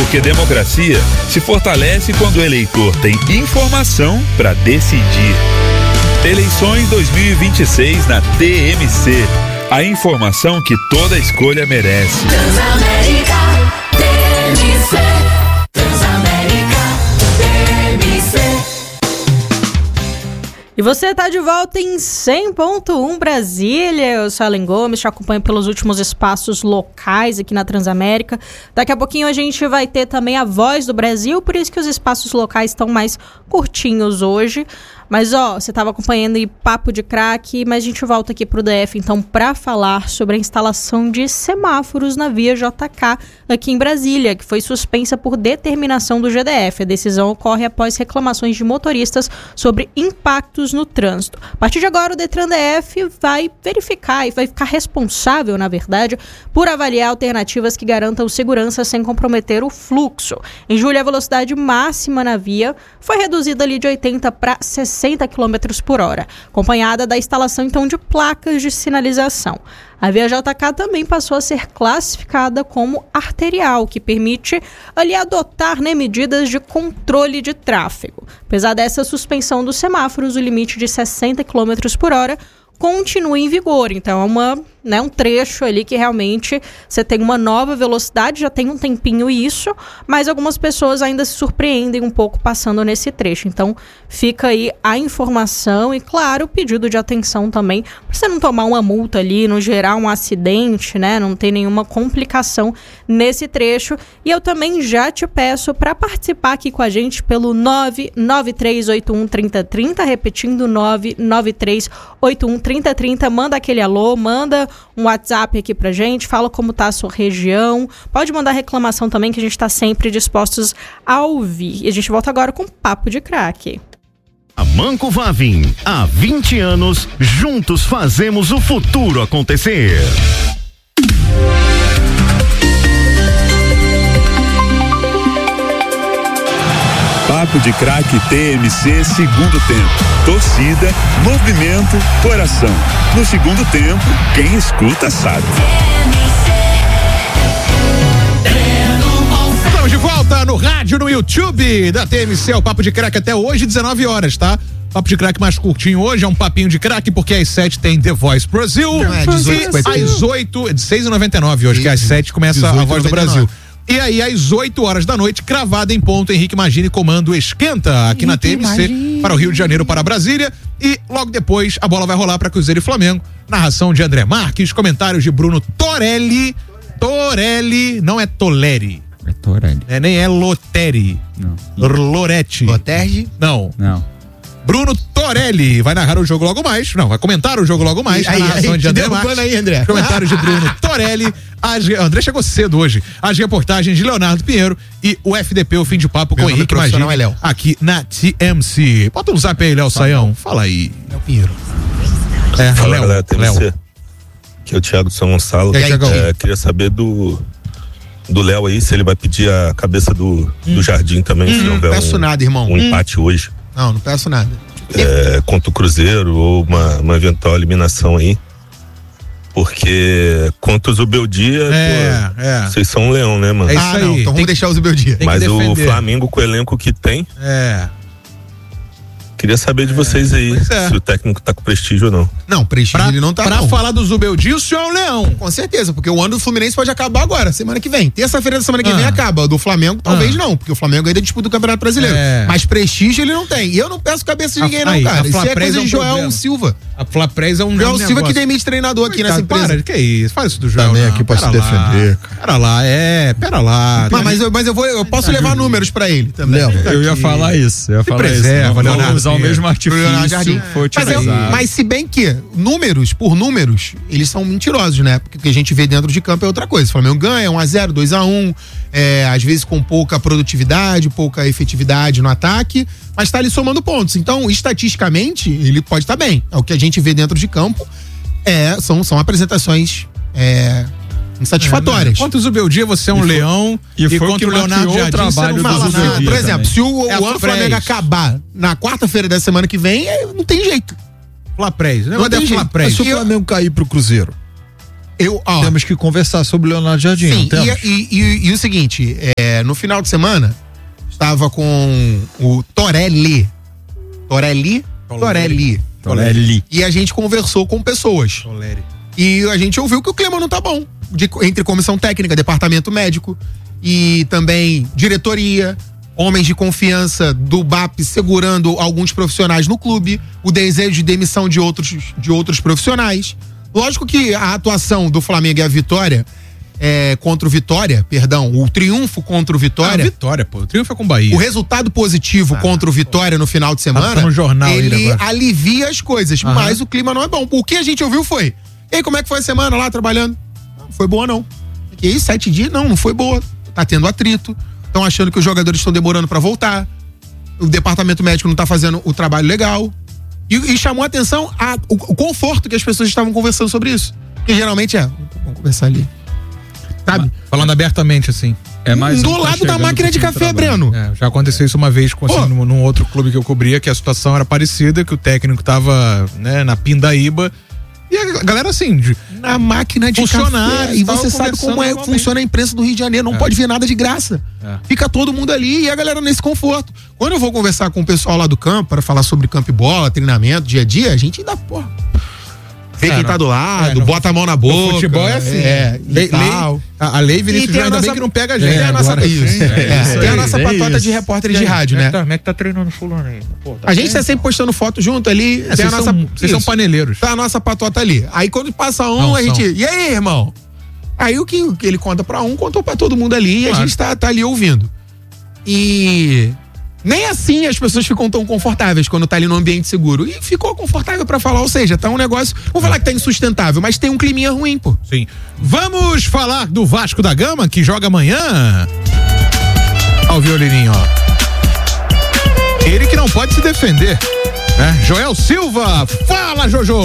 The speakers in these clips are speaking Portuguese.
Porque democracia se fortalece quando o eleitor tem informação para decidir. Eleições 2026 na TMC. A informação que toda escolha merece. Transamérica, TMC. Transamérica, TMC. E você está de volta em 100.1 Brasília. Eu sou a Ellen Gomes, te acompanho pelos últimos espaços locais aqui na Transamérica. Daqui a pouquinho a gente vai ter também a Voz do Brasil, por isso que os espaços locais estão mais curtinhos hoje. Mas você estava acompanhando aí Papo de Craque, mas a gente volta aqui para o DF então para falar sobre a instalação de semáforos na via JK aqui em Brasília, que foi suspensa por determinação do GDF. A decisão ocorre após reclamações de motoristas sobre impactos no trânsito. A partir de agora, o Detran DF vai verificar e vai ficar responsável, na verdade, por avaliar alternativas que garantam segurança sem comprometer o fluxo. Em julho, a velocidade máxima na via foi reduzida ali de 80 para 60 km por hora, acompanhada da instalação então de placas de sinalização. A via JK também passou a ser classificada como arterial, que permite ali adotar medidas de controle de tráfego. Apesar dessa suspensão dos semáforos, o limite de 60 km por hora continua em vigor. Então é um trecho ali que realmente você tem uma nova velocidade, já tem um tempinho isso, mas algumas pessoas ainda se surpreendem um pouco passando nesse trecho. Então fica aí a informação e, claro, o pedido de atenção também, para você não tomar uma multa ali, não gerar um acidente, né? Não ter nenhuma complicação nesse trecho. E eu também já te peço para participar aqui com a gente pelo 993813030, repetindo 993813030, manda aquele alô, manda um WhatsApp aqui pra gente, fala como tá a sua região, pode mandar reclamação também, que a gente tá sempre dispostos a ouvir. E a gente volta agora com Papo de Craque. A Manco Vavin, há 20 anos, juntos fazemos o futuro acontecer. Papo de Craque TMC, segundo tempo. Torcida, movimento, coração. No segundo tempo, quem escuta sabe. Estamos de volta no rádio, no YouTube da TMC, o Papo de Craque até hoje, 19 horas, tá? Papo de Craque mais curtinho hoje, é um papinho de craque, porque às 7 tem The Voice Brasil. Não, é 18, às 8, de 6h99 hoje, que às 7 começa a Voz do Brasil. E aí, às 8 horas da noite, cravada em ponto, Henrique Magini comando Esquenta aqui na TMC, para o Rio de Janeiro, para Brasília. E logo depois, a bola vai rolar para Cruzeiro e Flamengo. Narração de André Marques, comentários de Bruno Torelli. Torelli, não é Toleri. É Torelli. Nem é Loteri. Não. Loretti. Lotergi? Não. Bruno Torelli vai narrar o jogo logo mais. Não, vai comentar o jogo logo mais. Aí, narração de André Marques. Aí, André. Comentários de Bruno Torelli. André chegou cedo hoje. As reportagens de Leonardo Pinheiro e o FDP, o Fim de Papo com Henrique Magini, aqui na TMC. Bota um zap aí, Léo Saião. Fala aí. Léo Pinheiro. Fala, galera, TMC. Aqui é o Thiago de São Gonçalo. Queria saber do Léo aí, se ele vai pedir a cabeça do Jardim também, se houver peço nada, irmão. Um empate hoje. Não peço nada. Contra o Cruzeiro ou uma eventual eliminação aí. Porque contra o Zubeldia, vocês são um leão, né, mano? É isso aí. Não, então vamos deixar o Zubeldia. Mas o Flamengo, com o elenco que tem, queria saber de vocês aí, se o técnico tá com prestígio ou não. Não, prestígio ele não tá, Pra falar do Zubeldia, o senhor é um leão. Com certeza, porque o ano do Fluminense pode acabar agora, semana que vem. Terça-feira da semana que vem acaba. O do Flamengo, talvez não, porque o Flamengo ainda disputa o Campeonato Brasileiro. Mas prestígio ele não tem. E eu não peço cabeça de ninguém, não, cara. Isso é coisa de Joel Silva. A Flapresa é um Joel Silva que demite treinador aqui nessa empresa. Para, que é isso? Faz isso do Joel. Também aqui pra se defender, cara. Pera lá. Mas eu posso levar números pra ele também. Eu ia falar isso. Vamos usar o mesmo artifício. Mas se bem que números por números, eles são mentirosos, né? Porque o que a gente vê dentro de campo é outra coisa. O Flamengo ganha 1-0, 2-1, às vezes com pouca produtividade, pouca efetividade no ataque, mas tá ali somando pontos. Então, estatisticamente, ele pode estar bem. É o que a gente vê dentro de campo, são apresentações insatisfatórias. Contra o Zubeldia, você é um leão. E contra o Leonardo Jardim, trabalho do Zubeldia. Por exemplo, se o ano do Flamengo acabar na quarta-feira da semana que vem, não tem jeito. Flaprés. Não tem jeito. Mas se o Flamengo cair pro Cruzeiro, temos que conversar sobre o Leonardo Jardim. Sim, e o seguinte, no final de semana, estava com o Torelli. E a gente conversou com pessoas. E a gente ouviu que o clima não tá bom. Entre comissão técnica, departamento médico e também diretoria, homens de confiança do BAP segurando alguns profissionais no clube, o desejo de demissão de outros profissionais. Lógico que a atuação do Flamengo e a vitória contra o Vitória, o triunfo contra o Vitória. O triunfo é com o Bahia. O resultado positivo contra o Vitória no final de semana, no jornal ele alivia as coisas, mas o clima não é bom. O que a gente ouviu foi: e aí, como é que foi a semana lá trabalhando? Não foi boa, não. E aí, 7 dias? Não foi boa. Tá tendo atrito. Estão achando que os jogadores estão demorando pra voltar. O departamento médico não tá fazendo o trabalho legal. E chamou a atenção o conforto que as pessoas estavam conversando sobre isso. Porque geralmente vamos conversar ali. Sabe? Falando abertamente, assim. Do lado da máquina de café, Breno. Já aconteceu isso uma vez num outro clube que eu cobria, que a situação era parecida, que o técnico tava na pindaíba. E a galera assim, na máquina de funcionário. E você sabe como funciona a imprensa do Rio de Janeiro. Não pode ver nada de graça. Fica todo mundo ali e a galera nesse conforto. Quando eu vou conversar com o pessoal lá do campo para falar sobre campo e bola, treinamento, dia a dia, a gente ainda, vê quem tá do lado, bota a mão na boca. O futebol é assim. A lei, Vinícius, ainda bem que não pega a gente. Tem a nossa patota de repórteres de rádio, né? Como é que tá treinando fulano aí? A gente tá sempre postando foto junto ali. Vocês são paneleiros. Tá a nossa patota ali. Aí quando passa a gente... E aí, irmão? Aí o que ele conta pra contou pra todo mundo ali e a gente tá ali ouvindo. E... nem assim as pessoas ficam tão confortáveis quando tá ali no ambiente seguro. E ficou confortável pra falar, ou seja, tá um negócio, vamos falar que tá insustentável, mas tem um climinha ruim, pô. Sim. Vamos falar do Vasco da Gama, que joga amanhã. Ó o violininho, Ele que não pode se defender. Joel Silva, fala, Jojo!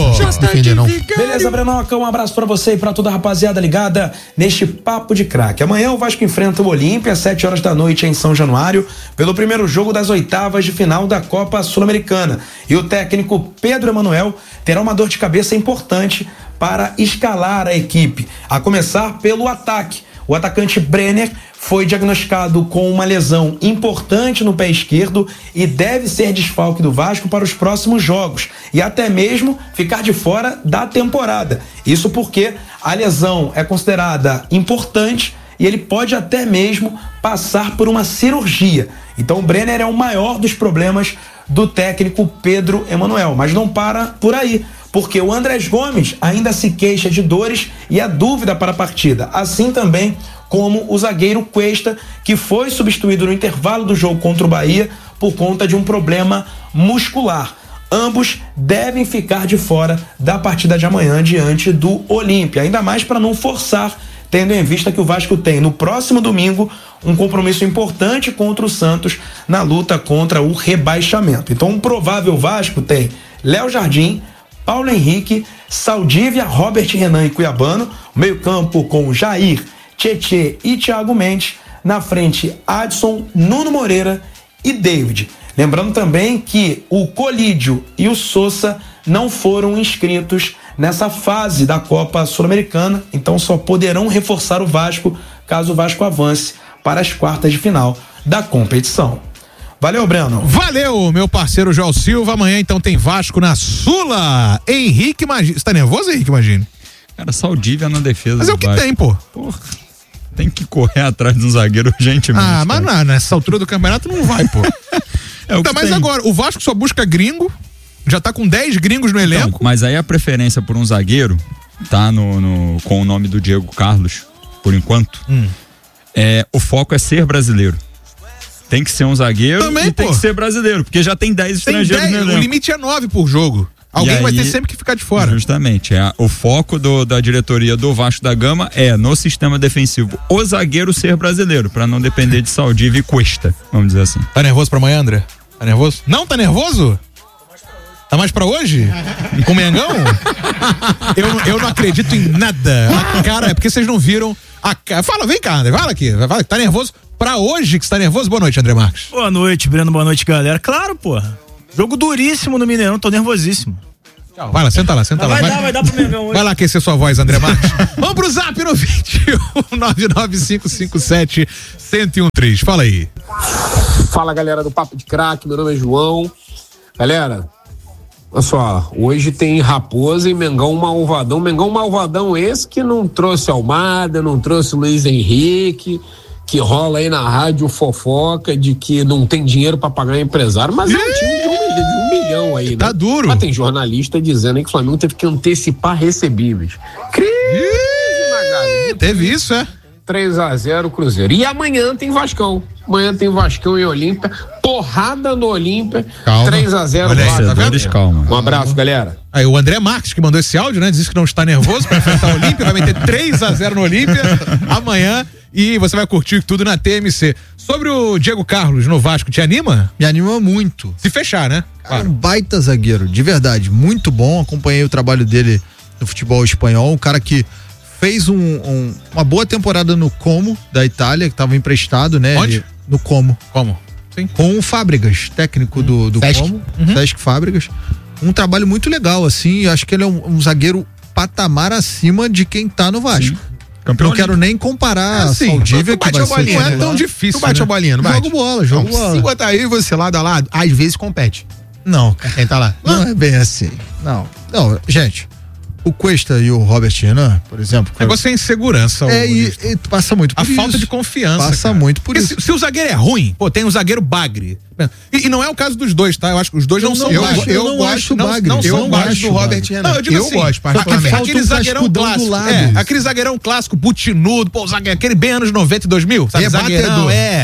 Beleza, Brenoca, um abraço pra você e pra toda a rapaziada ligada neste Papo de Craque. Amanhã o Vasco enfrenta o Olímpia, às 7 horas da noite em São Januário, pelo primeiro jogo das oitavas de final da Copa Sul-Americana. E o técnico Pedro Emanuel terá uma dor de cabeça importante para escalar a equipe, a começar pelo ataque. O atacante Brenner foi diagnosticado com uma lesão importante no pé esquerdo e deve ser desfalque do Vasco para os próximos jogos e até mesmo ficar de fora da temporada. Isso porque a lesão é considerada importante e ele pode até mesmo passar por uma cirurgia. Então o Brenner é o maior dos problemas do técnico Pedro Emanuel, mas não para por aí, porque o Andrés Gomes ainda se queixa de dores e a dúvida para a partida, assim também como o zagueiro Cuesta, que foi substituído no intervalo do jogo contra o Bahia por conta de um problema muscular. Ambos devem ficar de fora da partida de amanhã diante do Olímpia, ainda mais para não forçar, tendo em vista que o Vasco tem no próximo domingo um compromisso importante contra o Santos na luta contra o rebaixamento. Então, um provável Vasco tem Léo Jardim, Paulo Henrique, Saldívia, Robert Renan e Cuiabano, meio-campo com Jair, Tietê e Thiago Mendes, na frente Adson, Nuno Moreira e David. Lembrando também que o Colídio e o Sousa não foram inscritos nessa fase da Copa Sul-Americana, então só poderão reforçar o Vasco caso o Vasco avance para as quartas de final da competição. Valeu, Breno. Valeu, meu parceiro João Silva. Amanhã então tem Vasco na Sula. Henrique Magini. Você tá nervoso, Henrique Magini? Cara, Saldívia na defesa. Mas é o que tem, pô. Porra. Tem que correr atrás de um zagueiro urgentemente. Mas não, nessa altura do campeonato não vai, pô. Mas agora, o Vasco só busca gringo, já tá com 10 gringos no elenco. Então, mas aí a preferência por um zagueiro tá com o nome do Diego Carlos, por enquanto. O foco é ser brasileiro. Tem que ser um zagueiro também, tem que ser brasileiro, porque já tem 10 estrangeiros no elenco. O limite é 9 por jogo. Alguém vai ter sempre que ficar de fora. Justamente. O foco da diretoria do Vasco da Gama no sistema defensivo, o zagueiro ser brasileiro, pra não depender de Saldívia e Cuesta, vamos dizer assim. Tá nervoso pra amanhã, André? Tá nervoso? Não, tá nervoso? Tá mais pra hoje? Com o Mengão? Eu não acredito em nada. Cara, é porque vocês não viram a cara. Fala, vem cá, André, fala aqui. Tá nervoso pra hoje que você tá nervoso? Boa noite, André Marques. Boa noite, Breno, boa noite, galera. Claro, porra. Jogo duríssimo no Mineirão, tô nervosíssimo. Vai lá, senta lá. Vai dar pro Mengão hoje. Vai lá aquecer sua voz, André Marques. Vamos pro zap no 21 99557-1013. Fala aí. Fala, galera do Papo de Craque, meu nome é João. Galera, olha só, hoje tem Raposa e Mengão Malvadão. Mengão Malvadão esse que não trouxe Almada, não trouxe Luiz Henrique, que rola aí na rádio fofoca de que não tem dinheiro pra pagar empresário, mas é um time de um milhão aí, né? Tá duro. Mas tem jornalista dizendo aí que o Flamengo teve que antecipar recebíveis. Teve isso, é? 3-0 Cruzeiro. E amanhã tem Vascão. Amanhã tem Vascão e Olímpia. Porrada no Olímpia. 3-0. Olha aí, tá vendo? Calma. Um abraço, galera. Aí o André Marques que mandou esse áudio, né? Diz que não está nervoso para enfrentar o Olímpia. Vai meter 3-0 no Olímpia amanhã. E você vai curtir tudo na TMC. Sobre o Diego Carlos no Vasco, te anima? Me anima muito. Se fechar, né? Cara, um baita zagueiro, de verdade, muito bom. Acompanhei o trabalho dele no futebol espanhol. Um cara que fez uma boa temporada no Como, da Itália, que estava emprestado, né? Onde? No Como. Como? Sim. Com o Fábregas, técnico do Como. Sesc Fábregas. Um trabalho muito legal, assim. Acho que ele é um zagueiro patamar acima de quem tá no Vasco. Não quero nem comparar a Saldívia, que vai ser... Não é tão difícil, Tu bate a bolinha, não bate? Jogo bola. Se botar aí você lado a lado, às vezes compete. Não. Quem tá lá? Não é bem assim. Não, gente, o Cuesta e o Robert Renan, por exemplo... Negócio é insegurança. E passa muito por a isso. falta de confiança. Passa muito por isso. Se o zagueiro é ruim, pô, tem um zagueiro bagre. E não é o caso dos dois, tá? Eu acho que os dois não são bagre. Eu gosto do bagre. Eu gosto do Robert Renan. Não, eu digo assim, gosto, particularmente. Aquele zagueirão clássico. Aquele zagueirão clássico, butinudo, pô, aquele bem anos 90 e 2000, sabe? Zagueirão,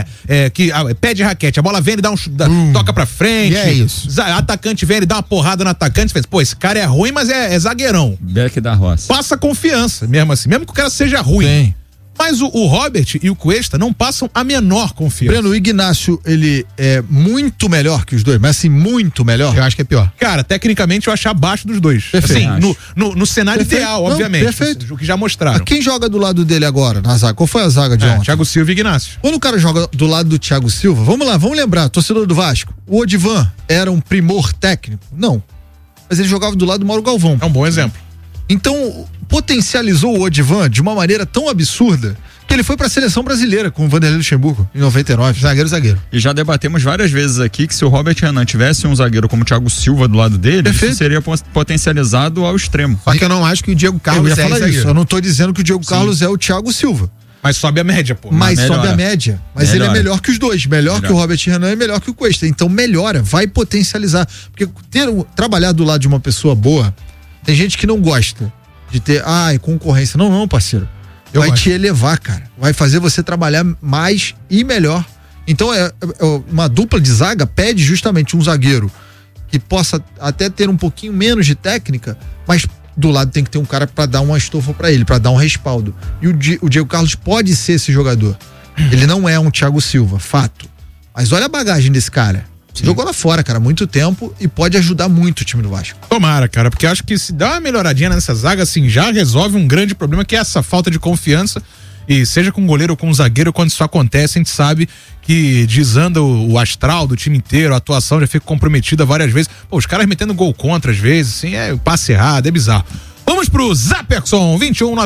que pede raquete, a bola vem, ele dá toca pra frente. E é isso. Atacante vem, ele dá uma porrada no atacante, faz, pô, esse cara é ruim, mas é zagueirão. Beck da Roça. Passa confiança, mesmo assim, mesmo que o cara seja ruim. Tem. Mas o Robert e o Cuesta não passam a menor confiança. Breno, o Ignacio, ele é muito melhor que os dois, mas assim, muito melhor. Eu acho que é pior. Cara, tecnicamente eu acho abaixo dos dois. Perfeito. Assim, no cenário ideal, obviamente. Perfeito. O que já mostraram. Quem joga do lado dele agora, na zaga? Qual foi a zaga de ontem? Thiago Silva e Ignacio. Quando o cara joga do lado do Thiago Silva, vamos lembrar, torcedor do Vasco, o Odivan era um primor técnico? Não. Mas ele jogava do lado do Mauro Galvão. É um bom exemplo. Então, potencializou o Odivan de uma maneira tão absurda que ele foi pra seleção brasileira com o Vanderlei Luxemburgo em 99. Zagueiro. E já debatemos várias vezes aqui que se o Robert Renan tivesse um zagueiro como o Thiago Silva do lado dele, isso seria potencializado ao extremo. Só que eu não acho que o Diego Carlos eu ia falar isso. Eu não tô dizendo que o Diego Carlos é o Thiago Silva. Mas sobe a média, pô. Mas sobe a média. Mas ele é melhor que os dois. Melhor que o Robert Renan e melhor que o Cuesta. Então melhora, vai potencializar. Porque trabalhar do lado de uma pessoa boa, tem gente que não gosta de ter, concorrência. Não, parceiro. Vai te elevar, cara. Vai fazer você trabalhar mais e melhor. Então, uma dupla de zaga pede justamente um zagueiro que possa até ter um pouquinho menos de técnica, mas do lado tem que ter um cara para dar uma estofa para ele, para dar um respaldo. E o Diego Carlos pode ser esse jogador. Ele não é um Thiago Silva, fato. Mas olha a bagagem desse cara. Jogou lá fora, cara, muito tempo e pode ajudar muito o time do Vasco. Tomara, cara, porque acho que se dá uma melhoradinha nessa zaga, assim, já resolve um grande problema que é essa falta de confiança. E seja com goleiro ou com zagueiro, quando isso acontece, a gente sabe que desanda o astral do time inteiro, a atuação já fica comprometida várias vezes. Pô, os caras metendo gol contra às vezes, assim, passe errado, é bizarro. Vamos pro Zaperson,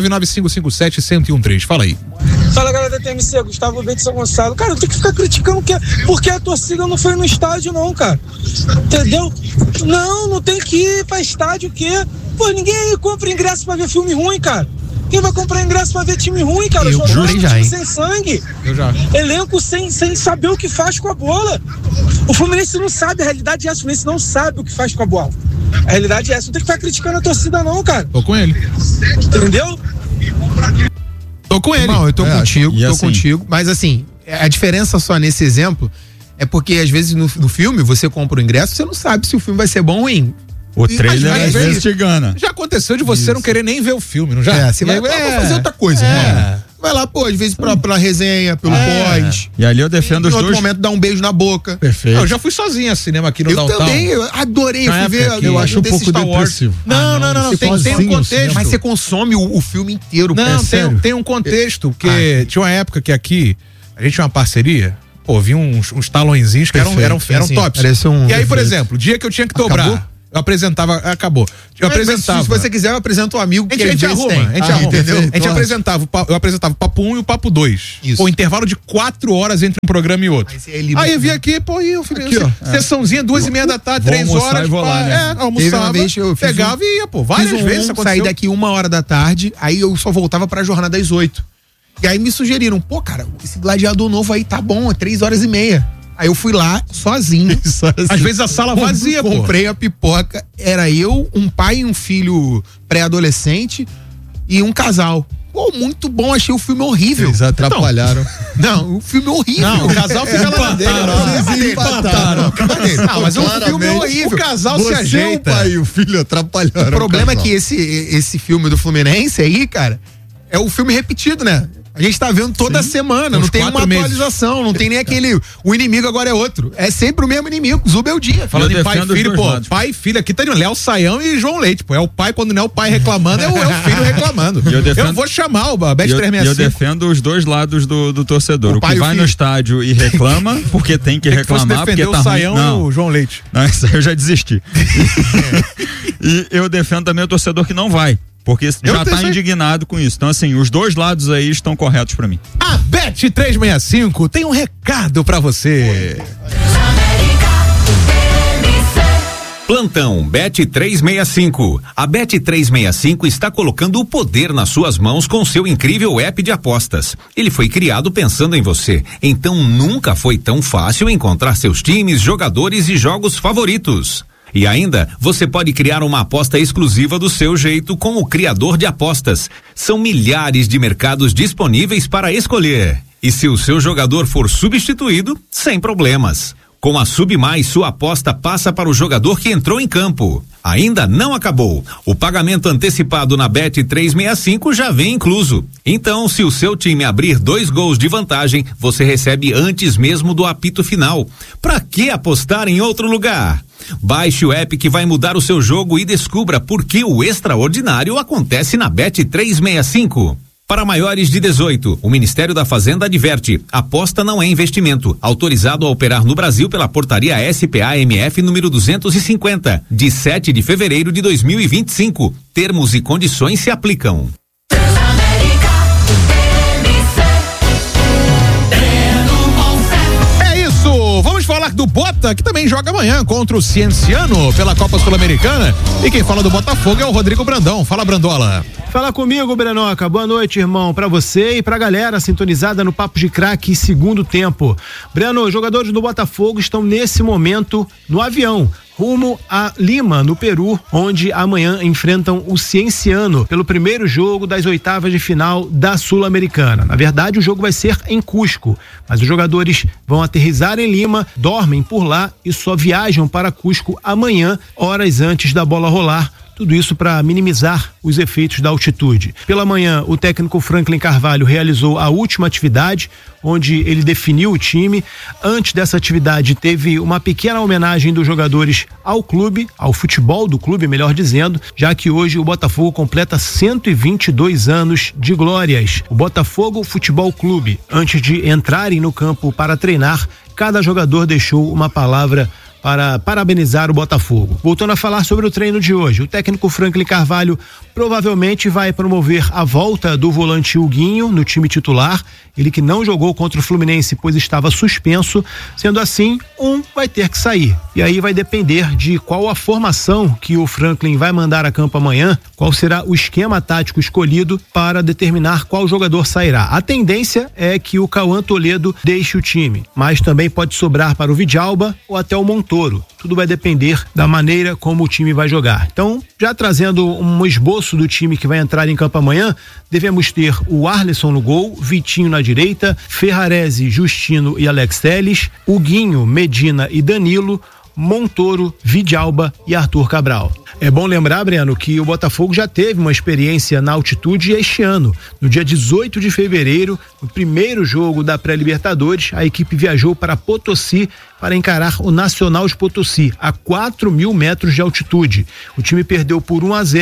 21-99557-1013. Fala aí. Fala, galera da TMC, Gustavo Bento São Gonçalo. Cara, eu tenho que ficar criticando porque a torcida não foi no estádio, não, cara. Entendeu? Não tem que ir pra estádio, o quê? Pô, ninguém compra ingresso pra ver filme ruim, cara. Quem vai comprar ingresso pra ver time ruim, cara? Eu jurei já, hein? Sem sangue. Eu já. Elenco sem saber o que faz com a bola. O Fluminense não sabe, a realidade é essa. O Fluminense não sabe o que faz com a bola. A realidade é essa. Não tem que ficar criticando a torcida, não, cara. Tô com ele. Entendeu? Tô com ele. Não, eu tô contigo. Mas assim, a diferença só nesse exemplo é porque às vezes no filme você compra o ingresso, você não sabe se o filme vai ser bom ou ruim. O trailer às vezes te engana. Já aconteceu de você não querer nem ver o filme, não já? Você vai fazer outra coisa. Vai lá, pô, às vezes pela resenha, pelo pós. E ali eu defendo os dois. Em outro momento dá um beijo na boca. Perfeito. Eu já fui sozinho ao cinema aqui no Downtown. Eu também, eu adorei, eu fui ver. Eu acho um pouco depressivo. Não, tem um contexto. Mas você consome o filme inteiro. Não, tem um contexto, porque tinha uma época que aqui a gente tinha uma parceria. Pô, vi uns talõezinhos que eram tops. E aí, por exemplo, o dia que eu tinha que dobrar, Eu apresentava, acabou. Se você quiser, eu apresento um amigo que a gente arruma. Entendeu? A gente apresentava, eu apresentava o Papo 1 e o Papo 2. Isso. O intervalo de 4 horas entre um programa e outro. Aí eu via aqui, eu filho, sessãozinha, 2:30 da tarde, 3 horas. Almoçava, pegava e ia, várias vezes isso aconteceu. Saí daqui 1h da tarde, aí eu só voltava pra jornada às 8. E aí me sugeriram, cara, esse gladiador novo aí tá bom, é 3h30. Aí eu fui lá sozinho. Às vezes a sala vazia, comprei a pipoca, era eu, um pai e um filho pré-adolescente e um casal. Muito bom, achei o filme horrível. Eles atrapalharam. Não, o filme é horrível. Não, o casal fica lá dentro. Eles empataram. Mas o filme é horrível. O casal se ajeita. O pai e o filho atrapalharam. O problema é que esse filme do Fluminense aí, cara, é o filme repetido, né? A gente tá vendo toda semana, não tem uma atualização, não tem nem o inimigo agora é outro. É sempre o mesmo inimigo, Zubeldia. Falando em pai e filho, pai e filho, aqui tá Léo Saião e João Leite, é o pai, quando não é o pai reclamando, é o filho reclamando. Eu vou chamar o Bet 365. Eu defendo os dois lados do torcedor. O que vai no estádio e reclama, porque tem que reclamar, porque tá o Saião e o João Leite. Não, isso aí eu já desisti. E eu defendo também o torcedor que não vai. Porque já tá indignado com isso. Então, assim, os dois lados aí estão corretos pra mim. A Bet 365 tem um recado pra você. Plantão Bet 365. A Bet 365 está colocando o poder nas suas mãos com seu incrível app de apostas. Ele foi criado pensando em você, então nunca foi tão fácil encontrar seus times, jogadores e jogos favoritos. E ainda, você pode criar uma aposta exclusiva do seu jeito com o criador de apostas. São milhares de mercados disponíveis para escolher. E se o seu jogador for substituído, sem problemas. Com a Sub Mais, sua aposta passa para o jogador que entrou em campo. Ainda não acabou. O pagamento antecipado na Bet 365 já vem incluso. Então, se o seu time abrir 2 gols de vantagem, você recebe antes mesmo do apito final. Pra que apostar em outro lugar? Baixe o app que vai mudar o seu jogo e descubra por que o extraordinário acontece na Bet 365. Para maiores de 18, o Ministério da Fazenda adverte: aposta não é investimento. Autorizado a operar no Brasil pela portaria SPA-MF número 250, de 7 de fevereiro de 2025. Termos e condições se aplicam. Vamos falar do Bota, que também joga amanhã contra o Cienciano pela Copa Sul-Americana. E quem fala do Botafogo é o Rodrigo Brandão. Fala, Brandola. Fala comigo, Brenoca. Boa noite, irmão, pra você e pra galera sintonizada no Papo de Craque segundo tempo. Breno, os jogadores do Botafogo estão nesse momento no avião, rumo a Lima, no Peru, onde amanhã enfrentam o Cienciano pelo primeiro jogo das oitavas de final da Sul-Americana. Na verdade, o jogo vai ser em Cusco, mas os jogadores vão aterrissar em Lima, dormem por lá e só viajam para Cusco amanhã, horas antes da bola rolar. Tudo isso para minimizar os efeitos da altitude. Pela manhã, o técnico Franklin Carvalho realizou a última atividade, onde ele definiu o time. Antes dessa atividade, teve uma pequena homenagem dos jogadores ao clube, ao futebol do clube, melhor dizendo, já que hoje o Botafogo completa 122 anos de glórias. O Botafogo Futebol Clube, antes de entrarem no campo para treinar, cada jogador deixou uma palavra para parabenizar o Botafogo. Voltando a falar sobre o treino de hoje, o técnico Franklin Carvalho provavelmente vai promover a volta do volante Huguinho no time titular, ele que não jogou contra o Fluminense pois estava suspenso, sendo assim, um vai ter que sair. E aí vai depender de qual a formação que o Franklin vai mandar a campo amanhã, qual será o esquema tático escolhido para determinar qual jogador sairá. A tendência é que o Cauã Toledo deixe o time, mas também pode sobrar para o Vidalba ou até o Montoro. Tudo vai depender da maneira como o time vai jogar. Então, já trazendo um esboço do time que vai entrar em campo amanhã, devemos ter o Arlisson no gol, Vitinho na direita, Ferrarese, Justino e Alex Telles, Huguinho, Medina e Danilo, Montoro, Vidalba e Arthur Cabral. É bom lembrar, Breno, que o Botafogo já teve uma experiência na altitude este ano. No dia 18 de fevereiro, no primeiro jogo da pré-Libertadores, a equipe viajou para Potosí para encarar o Nacional de Potosí, a 4.000 metros de altitude. O time perdeu por 1-0,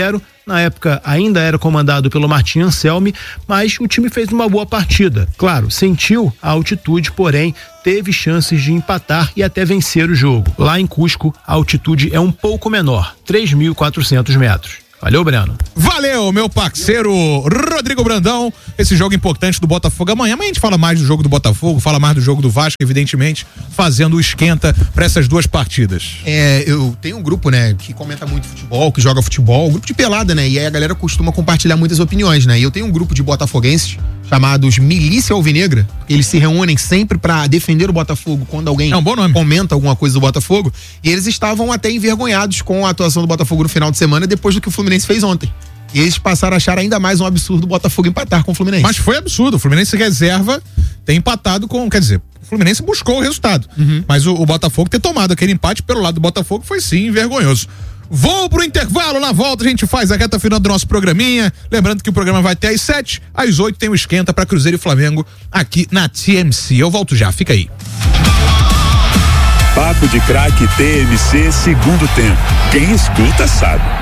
Na época ainda era comandado pelo Martim Anselmi, mas o time fez uma boa partida. Claro, sentiu a altitude, porém teve chances de empatar e até vencer o jogo. Lá em Cusco, a altitude é um pouco menor, 3.400 metros. Valeu, Breno. Valeu, meu parceiro Rodrigo Brandão. Esse jogo importante do Botafogo amanhã. Amanhã a gente fala mais do jogo do Botafogo, fala mais do jogo do Vasco, evidentemente, fazendo o esquenta para essas duas partidas. Eu tenho um grupo, né, que comenta muito futebol, que joga futebol, um grupo de pelada, né, e aí a galera costuma compartilhar muitas opiniões, né, e eu tenho um grupo de botafoguenses chamados Milícia Alvinegra. Eles se reúnem sempre pra defender o Botafogo quando alguém comenta alguma coisa do Botafogo, e eles estavam até envergonhados com a atuação do Botafogo no final de semana depois do que o Fluminense fez ontem. E eles passaram a achar ainda mais um absurdo o Botafogo empatar com o Fluminense. Mas foi absurdo, o Fluminense reserva tem empatado com, quer dizer, o Fluminense buscou o resultado, mas o Botafogo ter tomado aquele empate pelo lado do Botafogo foi sim vergonhoso. Vou pro intervalo, na volta a gente faz a reta final do nosso programinha, lembrando que o programa vai até às 7, às 8 tem o esquenta pra Cruzeiro e Flamengo aqui na TMC. Eu volto já, fica aí. Papo de Craque TMC, segundo tempo. Quem escuta sabe.